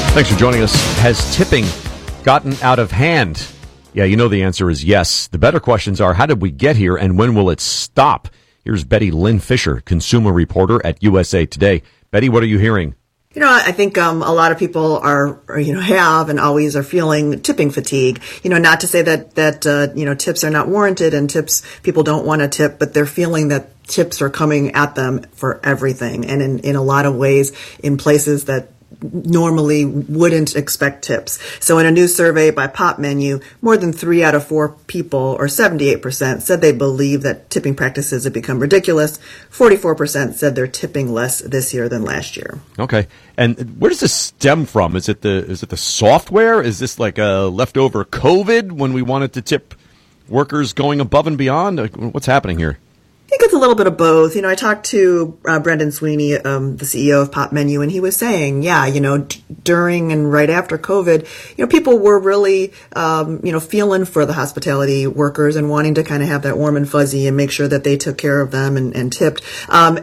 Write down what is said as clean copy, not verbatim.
Thanks for joining us. Has tipping gotten out of hand? Yeah, you know the answer is yes. The better questions are, how did we get here and when will it stop? Here's Betty Lynn Fisher, consumer reporter at USA Today. Betty, what are you hearing? You know, I think a lot of people have and always are feeling tipping fatigue. You know, not to say that tips are not warranted and people don't want to tip, but they're feeling that tips are coming at them for everything and in a lot of ways in places that normally wouldn't expect tips. So in a new survey by Popmenu, more than 3 out of 4 people, or 78%, said they believe that tipping practices have become ridiculous. 44% said they're tipping less this year than last year. Okay. And where does this stem from? Is it the software? Is this like a leftover COVID when we wanted to tip workers going above and beyond? What's happening here? I think it's a little bit of both. You know, I talked to Brendan Sweeney, the CEO of Popmenu, and he was saying, during and right after COVID, people were really, feeling for the hospitality workers and wanting to kind of have that warm and fuzzy and make sure that they took care of them and tipped.